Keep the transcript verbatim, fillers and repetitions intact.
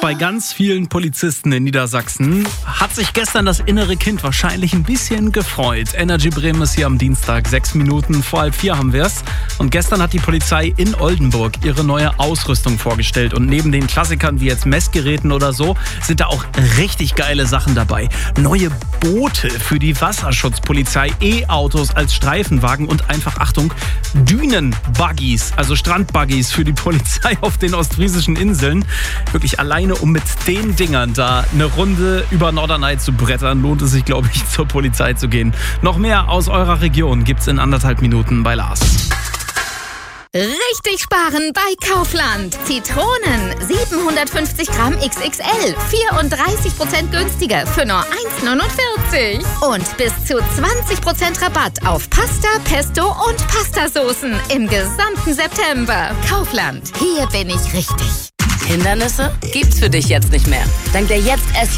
Bei ganz vielen Polizisten in Niedersachsen hat sich gestern das innere Kind wahrscheinlich ein bisschen gefreut. Energy Bremen ist hier am Dienstag. Sechs Minuten vor halb vier haben wir es. Und gestern hat die Polizei in Oldenburg ihre neue Ausrüstung vorgestellt. Und neben den Klassikern wie jetzt Messgeräten oder so, sind da auch richtig geile Sachen dabei. Neue Boote für die Wasserschutzpolizei, E-Autos als Streifenwagen und einfach, Achtung, Dünenbuggies, also Strandbuggies für die Polizei auf den ostfriesischen Inseln. Wirklich alleine, um mit den Dingern da eine Runde über Norderney zu brettern, lohnt es sich, glaube ich, zur Polizei zu gehen. Noch mehr aus eurer Region gibt's in anderthalb Minuten bei Lars. Richtig sparen bei Kaufland. Zitronen siebenhundertfünfzig Gramm X X L, vierunddreißig Prozent günstiger für nur eins neunundvierzig. Und bis zu zwanzig Prozent Rabatt auf Pasta, Pesto und Pastasoßen im gesamten September. Kaufland, hier bin ich richtig. Hindernisse gibt's für dich jetzt nicht mehr. Dank der Jetzt